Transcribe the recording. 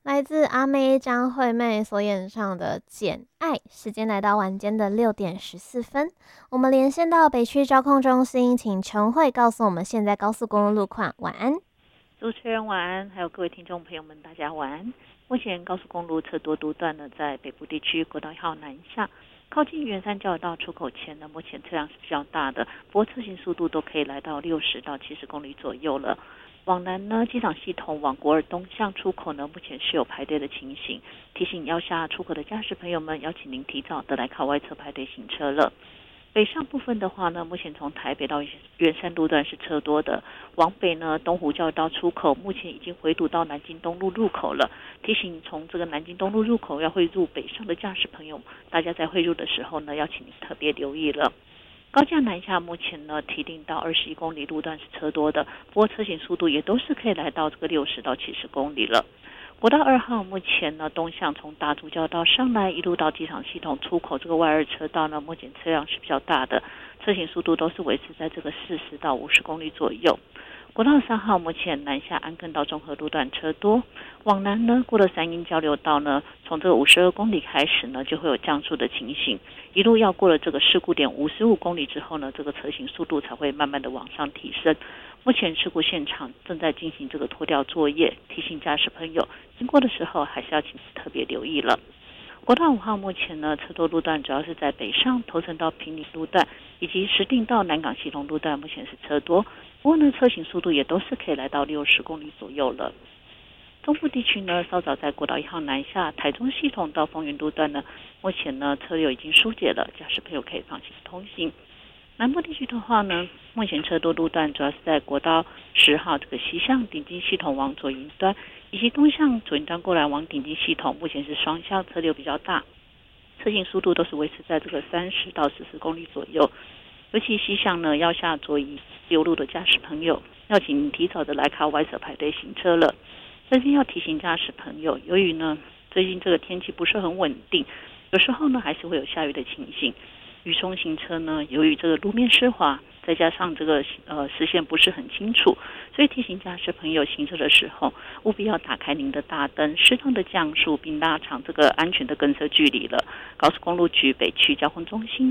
来自阿妹张惠妹所演唱的《简爱》，时间来到晚间的6点14分，我们连线到北区交控中心，请陈慧告诉我们现在高速公路路况。晚安。 主持人晚安，还有各位听众朋友们，大家晚安。目前高速公路车多路段呢，在北部地区国道1号南下，靠近圆山交流道出口前呢，目前车辆是比较大的，不过车行速度都可以来到60到70公里左右了。往南呢，机场系统往国二东向出口呢，目前是有排队的情形，提醒要下出口的驾驶朋友们，邀请您提早的来靠外侧排队行车了。北上部分的话呢，目前从台北到圆山路段是车多的，往北呢，东湖交流道出口目前已经回堵到南京东路入口了。提醒从这个南京东路入口要汇入北上的驾驶朋友，大家在汇入的时候呢，要请你特别留意了。高架南下目前呢，提定到21公里路段是车多的，不过车行速度也都是可以来到这个60到70公里了。国道2号目前呢，东向从大竹交道上来，一路到机场系统出口这个外二车道呢，目前车辆是比较大的，车行速度都是维持在这个40到50公里左右。国道3号目前南下安坑到中和路段车多，往南呢过了三鹰交流道呢，从这个52公里开始呢，就会有降速的情形，一路要过了这个事故点55公里之后呢，这个车行速度才会慢慢的往上提升。目前事故现场正在进行这个拖吊作业，提醒驾驶朋友经过的时候还是要请特别留意了。国道5号目前呢，车多路段主要是在北上头城到平里路段，以及石碇到南港系统路段，目前是车多，不过呢，车行速度也都是可以来到60公里左右了。中部地区呢，稍早在国道1号南下台中系统到丰原路段呢，目前呢车流已经疏解了，驾驶朋友可以放心通行。南部地区的话呢，目前车多路段主要是在国道10号这个西向顶金系统往左营端，以及东向左营端过来往顶金系统，目前是双向车流比较大，车行速度都是维持在这个30到40公里左右。尤其西向呢，要下左营6路的驾驶朋友，要请您提早的来靠外侧排队行车了。这边要提醒驾驶朋友，由于呢最近这个天气不是很稳定，有时候呢还是会有下雨的情形。雨中行车呢，由于这个路面湿滑，再加上这个视线不是很清楚，所以提醒驾驶朋友行车的时候，务必要打开您的大灯，适当的降速，并拉长这个安全的跟车距离了。高速公路局北区交通中心